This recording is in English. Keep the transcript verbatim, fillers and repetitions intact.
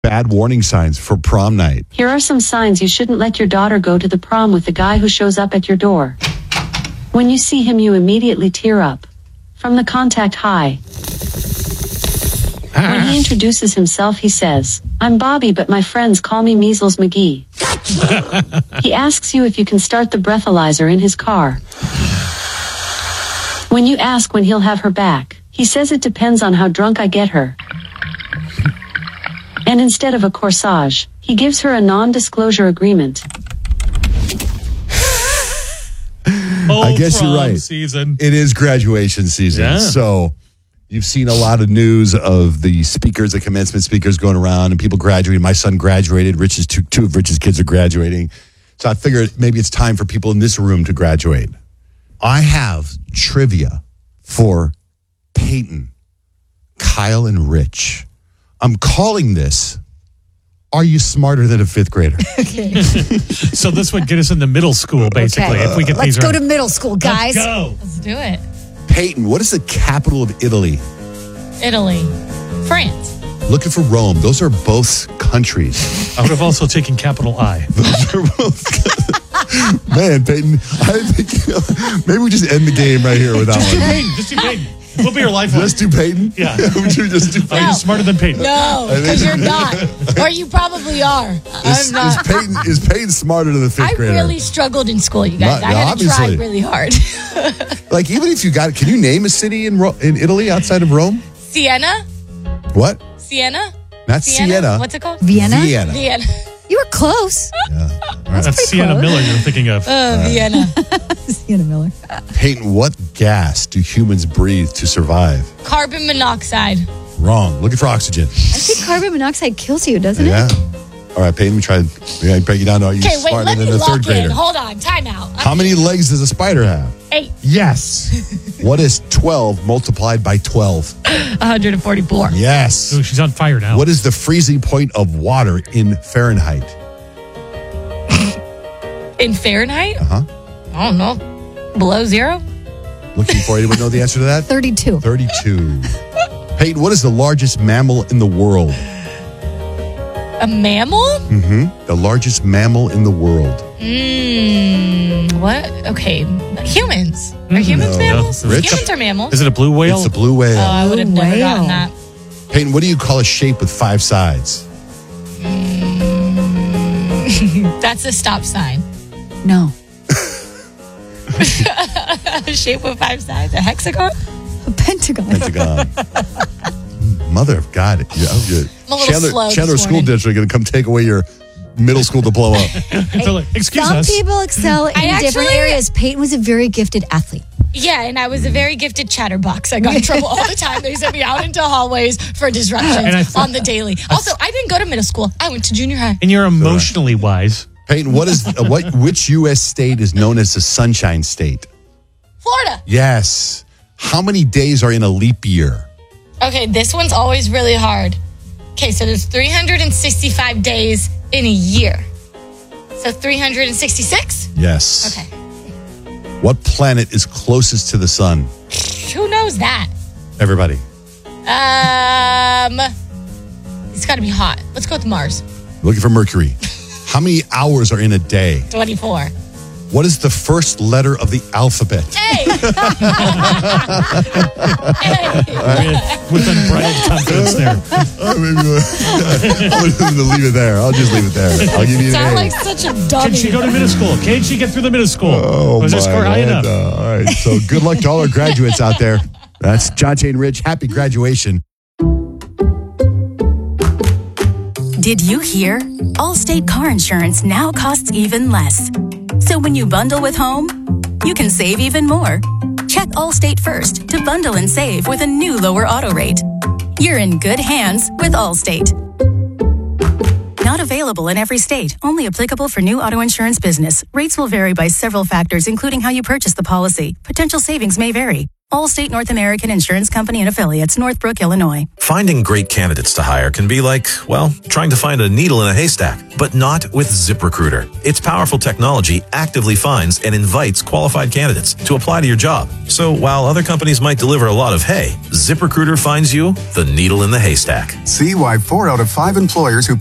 Bad warning signs for prom night. Here are some signs you shouldn't let your daughter go to the prom with the guy who shows up at your door. When you see him, you immediately tear up. From the contact high. When he introduces himself, he says, "I'm Bobby, but my friends call me Measles McGee." He asks you if you can start the breathalyzer in his car. When you ask when he'll have her back, he says it depends on how drunk I get her. And instead of a corsage, he gives her a non-disclosure agreement. Oh, I guess you're prom right. Season. It is graduation season. Yeah. So you've seen a lot of news of the speakers, the commencement speakers going around and people graduating. My son graduated. Rich's two, two of Rich's kids are graduating. So I figured maybe it's time for people in this room to graduate. I have trivia for Peyton, Kyle, and Rich. I'm calling this, Are You Smarter Than a Fifth Grader? So this would get us into middle school, basically. Okay. If we get Let's these go right. to middle school, guys. Let's go. Let's do it. Peyton, what is the capital of Italy? Italy. France. Looking for Rome. Those are both countries. I would have also taken capital I. Those are both. Man, Peyton, I think maybe we just end the game right here with that Just do one. Peyton. Just do Peyton. We'll be your lifeline. Just do Peyton? Yeah. Would you just do Are Peyton? you smarter than Peyton? No, because you're not. Or you probably are. Is, I'm is not. Peyton is Peyton smarter than the fifth I grader? really struggled in school, you guys. Not- I had to obviously. try really hard. Like, even if you got, can you name a city in Ro- in Italy outside of Rome? Siena? What? Siena? Not Siena. What's it called? Vienna? Vienna. Vienna. You were close. That's pretty Sienna close. Miller you're thinking of. Uh, Vienna. Sienna Miller. Peyton, what gas do humans breathe to survive? Carbon monoxide. Wrong. Looking for oxygen. I think carbon monoxide kills you, doesn't Yeah. it? All right, Peyton, we tried. We got to break you down to Are You Okay, wait, Smarter let Than me a lock Third Grader? in. Hold on, time out. How many legs does a spider have? Eight. Yes. What is twelve multiplied by twelve? one hundred forty-four. Yes. Oh, she's on fire now. What is the freezing point of water in Fahrenheit? In Fahrenheit? Uh-huh. I don't know. Below zero? Looking for anyone know the answer to that? thirty-two. thirty-two. Peyton, what is the largest mammal in the world? A mammal? Mm-hmm. The largest mammal in the world. Mmm. What? Okay. Humans. Are humans No. mammals? Rich? Humans are mammals. Is it a blue whale? It's the blue whale. Oh, I would have Blue never gotten whale. that. Peyton, what do you call a shape with five sides? That's a stop sign. No. A shape with five sides. A hexagon? A pentagon. Pentagon. Mother of God. Yeah, I'm good. I'm a little Chandler, slow this Chandler School morning. District going to come take away your middle school diploma. They're like, Excuse Some us. people excel in I different actually- areas. Peyton was a very gifted athlete. Yeah, and I was a very gifted chatterbox. I got in trouble all the time. They sent me out into hallways for disruptions And I thought- on the daily. Also, I didn't go to middle school. I went to junior high. And you're emotionally wise. Peyton, what is uh, what? Which U S state is known as the Sunshine State? Florida. Yes. How many days are in a leap year? Okay, this one's always really hard. Okay, so there's three hundred sixty-five days in a year. So three hundred sixty-six? Yes. Okay. What planet is closest to the sun? Who knows that? Everybody. Um, it's got to be hot. Let's go with Mars. Looking for Mercury. How many hours are in a day? twenty-four. What is the first letter of the alphabet? Hey! Hey! I mean, with unbridled confidence there. Oh, maybe we'll- I'm going to leave it there. I'll just leave it there. I'll give you an Sound A. like such a Can dummy. she go to middle school? Can she get through the middle school? Oh, Was her my score high enough? Linda. All right. So good luck to all our graduates out there. That's John Jane Rich. Happy graduation. Did you hear? Allstate car insurance now costs even less. So when you bundle with home, you can save even more. Check Allstate first to bundle and save with a new lower auto rate. You're in good hands with Allstate. Not available in every state. Only applicable for new auto insurance business. Rates will vary by several factors, including how you purchase the policy. Potential savings may vary. Allstate North American Insurance Company and Affiliates, Northbrook, Illinois. Finding great candidates to hire can be like, well, trying to find a needle in a haystack, but not with ZipRecruiter. Its powerful technology actively finds and invites qualified candidates to apply to your job. So while other companies might deliver a lot of hay, ZipRecruiter finds you the needle in the haystack. See why four out of five employers who